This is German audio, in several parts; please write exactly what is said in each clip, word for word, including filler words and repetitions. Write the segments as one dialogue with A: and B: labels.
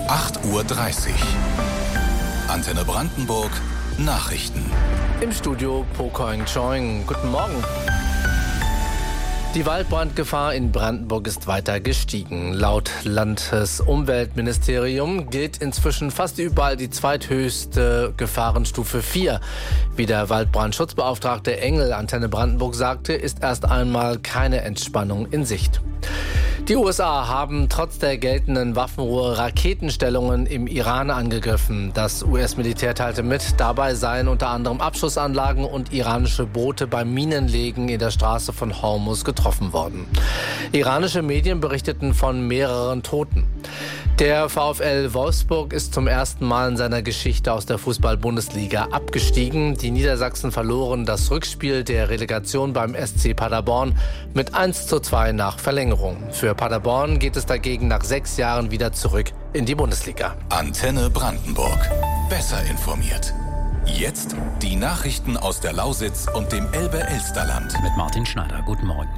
A: acht Uhr dreißig. Antenne Brandenburg Nachrichten.
B: Im Studio Pokoing Choing. Guten Morgen. Die Waldbrandgefahr in Brandenburg ist weiter gestiegen. Laut Landesumweltministerium gilt inzwischen fast überall die zweithöchste Gefahrenstufe vier. Wie der Waldbrandschutzbeauftragte Engel Antenne Brandenburg sagte, ist erst einmal keine Entspannung in Sicht. Die U S A haben trotz der geltenden Waffenruhe Raketenstellungen im Iran angegriffen. Das U S-Militär teilte mit, dabei seien unter anderem Abschussanlagen und iranische Boote beim Minenlegen in der Straße von Hormuz getroffen worden. Iranische Medien berichteten von mehreren Toten. Der VfL Wolfsburg ist zum ersten Mal in seiner Geschichte aus der Fußball-Bundesliga abgestiegen. Die Niedersachsen verloren das Rückspiel der Relegation beim S C Paderborn mit eins zu zwei nach Verlängerung. Für Paderborn geht es dagegen nach sechs Jahren wieder zurück in die Bundesliga.
A: Antenne Brandenburg. Besser informiert. Jetzt die Nachrichten aus der Lausitz und dem Elbe-Elsterland.
C: Mit Martin Schneider. Guten Morgen.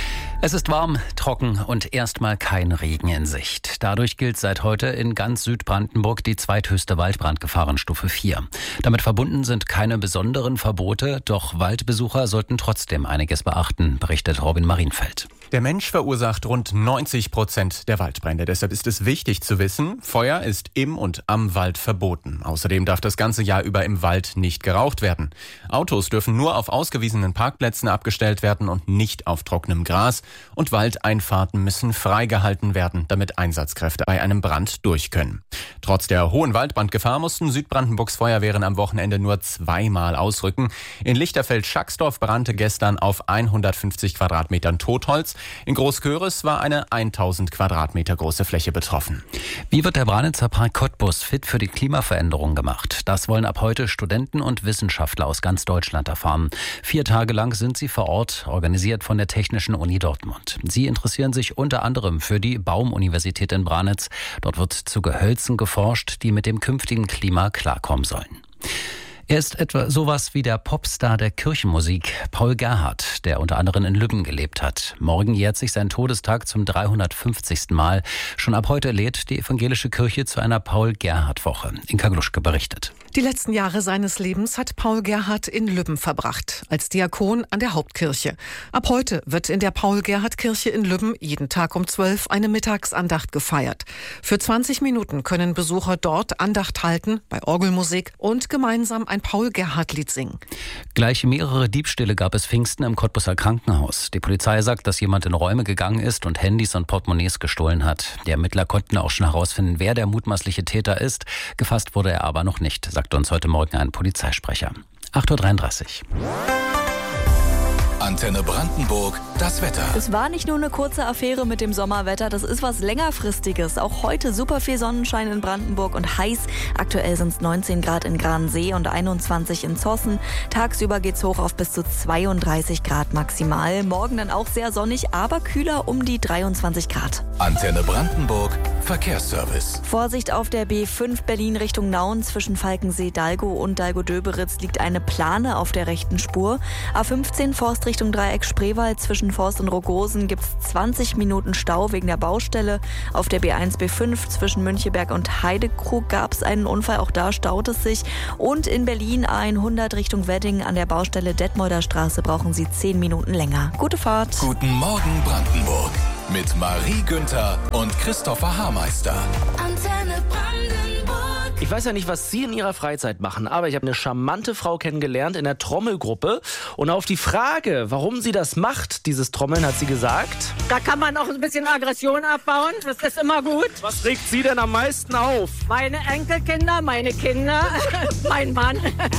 C: Es ist warm, trocken und erstmal kein Regen in Sicht. Dadurch gilt seit heute in ganz Südbrandenburg die zweithöchste Waldbrandgefahrenstufe vier. Damit verbunden sind keine besonderen Verbote, doch Waldbesucher sollten trotzdem einiges beachten, berichtet Robin Marienfeld.
D: Der Mensch verursacht rund neunzig Prozent der Waldbrände. Deshalb ist es wichtig zu wissen, Feuer ist im und am Wald verboten. Außerdem darf das ganze Jahr über im Wald nicht geraucht werden. Autos dürfen nur auf ausgewiesenen Parkplätzen abgestellt werden und nicht auf trockenem Gras. Und Waldeinfahrten müssen freigehalten werden, damit Einsatzkräfte bei einem Brand durch können. Trotz der hohen Waldbrandgefahr mussten Südbrandenburgs Feuerwehren am Wochenende nur zweimal ausrücken. In Lichterfeld-Schacksdorf brannte gestern auf hundertfünfzig Quadratmetern Totholz. In Großköris war eine tausend Quadratmeter große Fläche betroffen.
C: Wie wird der Branitzer Park Cottbus fit für die Klimaveränderung gemacht? Das wollen ab heute Studenten und Wissenschaftler aus ganz Deutschland erfahren. Vier Tage lang sind sie vor Ort, organisiert von der Technischen Uni Dortmund. Sie interessieren sich unter anderem für die Baumuniversität in Branitz. Dort wird zu Gehölzen geforscht, die mit dem künftigen Klima klarkommen sollen. Er ist etwa sowas wie der Popstar der Kirchenmusik, Paul Gerhardt, der unter anderem in Lübben gelebt hat. Morgen jährt sich sein Todestag zum dreihundertfünfzigsten Mal. Schon ab heute lädt die evangelische Kirche zu einer Paul-Gerhardt-Woche. Inka Gluschke berichtet.
E: Die letzten Jahre seines Lebens hat Paul Gerhardt in Lübben verbracht, als Diakon an der Hauptkirche. Ab heute wird in der Paul-Gerhardt-Kirche in Lübben jeden Tag um zwölf eine Mittagsandacht gefeiert. Für zwanzig Minuten können Besucher dort Andacht halten, bei Orgelmusik und gemeinsam ein Paul-Gerhardt-Lied singen.
C: Gleich mehrere Diebstähle gab es Pfingsten im Cottbuser Krankenhaus. Die Polizei sagt, dass jemand in Räume gegangen ist und Handys und Portemonnaies gestohlen hat. Die Ermittler konnten auch schon herausfinden, wer der mutmaßliche Täter ist. Gefasst wurde er aber noch nicht, sagte uns heute Morgen ein Polizeisprecher. acht Uhr dreiunddreißig.
A: Antenne Brandenburg, das Wetter.
F: Es war nicht nur eine kurze Affäre mit dem Sommerwetter, das ist was längerfristiges. Auch heute super viel Sonnenschein in Brandenburg und heiß. Aktuell sind es neunzehn Grad in Gransee und einundzwanzig in Zossen. Tagsüber geht's hoch auf bis zu zweiunddreißig Grad maximal. Morgen dann auch sehr sonnig, aber kühler um die dreiundzwanzig Grad.
A: Antenne Brandenburg, Verkehrsservice.
F: Vorsicht auf der B fünf Berlin Richtung Nauen zwischen Falkensee-Dalgow und Dalgow-Döberitz liegt eine Plane auf der rechten Spur. A fünfzehn Forst Richtung Dreieck Spreewald zwischen Forst und Rogosen gibt es zwanzig Minuten Stau wegen der Baustelle. Auf der B eins B fünf zwischen Müncheberg und Heidekrug gab es einen Unfall, auch da staut es sich. Und in Berlin A hundert Richtung Wedding an der Baustelle Detmolder Straße brauchen Sie zehn Minuten länger. Gute Fahrt.
A: Guten Morgen Brandenburg mit Marie Günther und Christopher Haarmeister.
G: Antenne Brandenburg.
H: Ich weiß ja nicht, was Sie in Ihrer Freizeit machen, aber ich habe eine charmante Frau kennengelernt in der Trommelgruppe. Und auf die Frage, warum sie das macht, dieses Trommeln, hat sie gesagt:
I: Da kann man auch ein bisschen Aggression abbauen, das ist immer gut.
H: Was regt Sie denn am meisten auf?
I: Meine Enkelkinder, meine Kinder, mein Mann.